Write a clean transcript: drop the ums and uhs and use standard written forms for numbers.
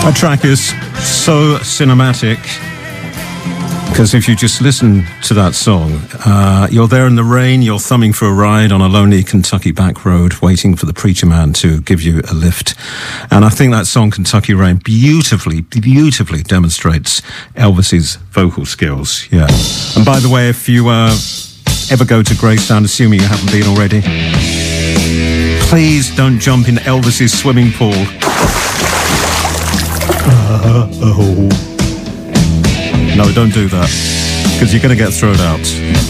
That track is so cinematic because if you just listen to that song, you're there in the rain, you're thumbing for a ride on a lonely Kentucky back road, waiting for the preacher man to give you a lift. And I think that song, Kentucky Rain, beautifully demonstrates Elvis's vocal skills. Yeah. And by the way, if you ever go to Greystown, assuming you haven't been already, please don't jump in Elvis's swimming pool. No, don't do that, because you're going to get thrown out.